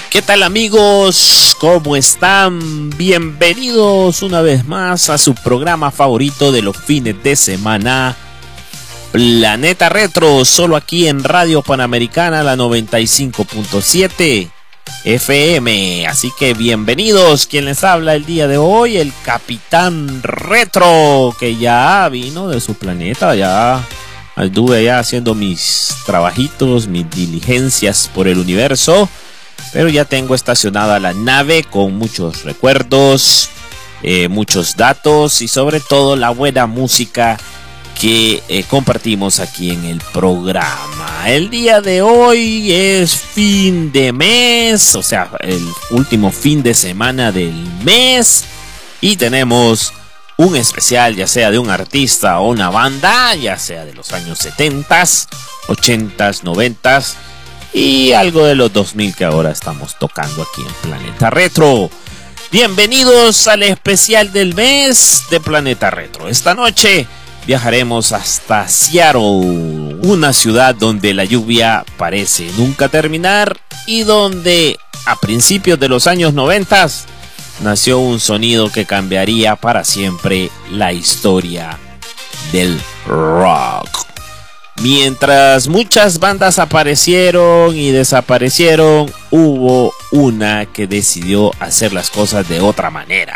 ¿Qué tal, amigos? ¿Cómo están? Bienvenidos una vez más a su programa favorito de los fines de semana, Planeta Retro, solo aquí en Radio Panamericana, la 95.7 FM. Así que bienvenidos. Quien les habla el día de hoy, el Capitán Retro, que ya vino de su planeta, ya anduve ya haciendo mis trabajitos, mis diligencias por el universo. Pero ya tengo estacionada la nave con muchos recuerdos, muchos datos y sobre todo la buena música que compartimos aquí en el programa. El día de hoy es fin de mes, o sea, el último fin de semana del mes. Y tenemos un especial, ya sea de un artista o una banda, ya sea de los años 70s, 80s, 90s. Y algo de los 2000 que ahora estamos tocando aquí en Planeta Retro. Bienvenidos al especial del mes de Planeta Retro. Esta noche viajaremos hasta Seattle, una ciudad donde la lluvia parece nunca terminar y donde a principios de los años 90 nació un sonido que cambiaría para siempre la historia del rock. Mientras muchas bandas aparecieron y desaparecieron, hubo una que decidió hacer las cosas de otra manera.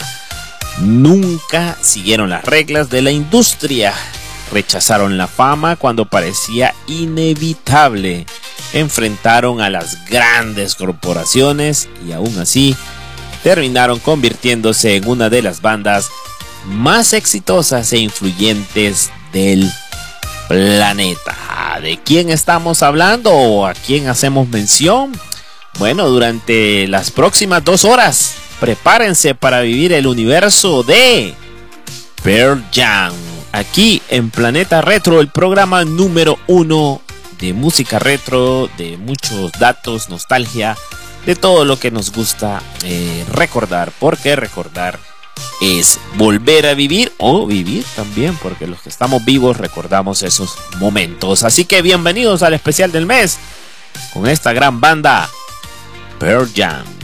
Nunca siguieron las reglas de la industria. Rechazaron la fama cuando parecía inevitable. Enfrentaron a las grandes corporaciones y aún así terminaron convirtiéndose en una de las bandas más exitosas e influyentes del planeta. ¿De quién estamos hablando o a quién hacemos mención? Bueno, durante las próximas 2 horas, prepárense para vivir el universo de Pearl Jam. Aquí en Planeta Retro, el programa número 1 de música retro, de muchos datos, nostalgia, de todo lo que nos gusta recordar, porque recordar es volver a vivir o vivir también, porque los que estamos vivos recordamos esos momentos. Así que bienvenidos al especial del mes con esta gran banda, Pearl Jam.